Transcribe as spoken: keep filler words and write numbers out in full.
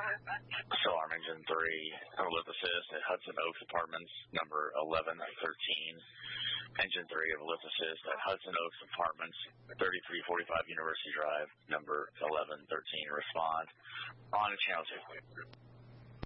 Alarm Engine three, lift assist at Hudson Oaks Apartments, number eleven thirteen. Engine three of lift assist at Hudson Oaks Apartments, thirty-three forty-five University Drive, number eleven thirteen. Respond on channel two.